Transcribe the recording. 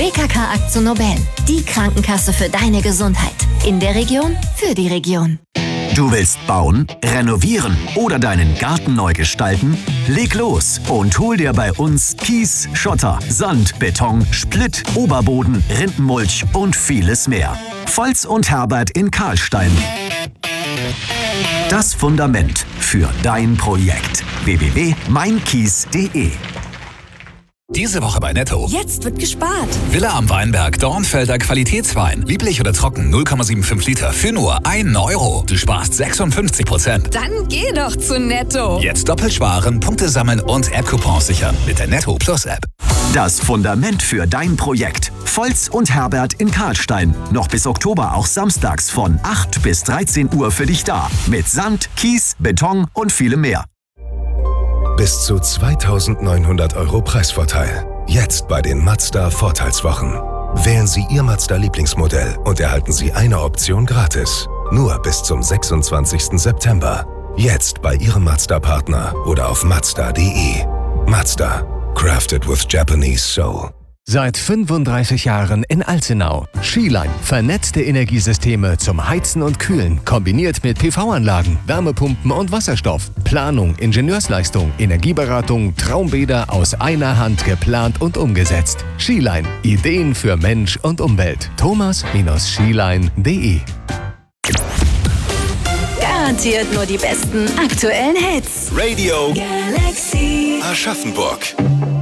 BKK AkzoNobel, die Krankenkasse für deine Gesundheit. In der Region, für die Region. Du willst bauen, renovieren oder deinen Garten neu gestalten? Leg los und hol dir bei uns Kies, Schotter, Sand, Beton, Splitt, Oberboden, Rindenmulch und vieles mehr. Volz und Herbert in Karlstein. Das Fundament für dein Projekt. www.meinkies.de. Diese Woche bei Netto. Jetzt wird gespart. Villa am Weinberg, Dornfelder Qualitätswein. Lieblich oder trocken, 0,75 Liter für nur 1 Euro. Du sparst 56%. Dann geh doch zu Netto. Jetzt doppelt sparen, Punkte sammeln und App-Coupons sichern mit der Netto Plus App. Das Fundament für dein Projekt. Volz und Herbert in Karlstein. Noch bis Oktober auch samstags von 8 bis 13 Uhr für dich da. Mit Sand, Kies, Beton und vielem mehr. Bis zu 2.900 Euro Preisvorteil. Jetzt bei den Mazda Vorteilswochen. Wählen Sie Ihr Mazda-Lieblingsmodell und erhalten Sie eine Option gratis. Nur bis zum 26. September. Jetzt bei Ihrem Mazda-Partner oder auf Mazda.de. Mazda. Crafted with Japanese soul. Seit 35 Jahren in Alzenau. Skiline. Vernetzte Energiesysteme zum Heizen und Kühlen. Kombiniert mit PV-Anlagen, Wärmepumpen und Wasserstoff. Planung, Ingenieursleistung, Energieberatung, Traumbäder aus einer Hand geplant und umgesetzt. Skiline. Ideen für Mensch und Umwelt. Thomas-skiline.de. Garantiert nur die besten aktuellen Hits. Radio Galaxy. Aschaffenburg.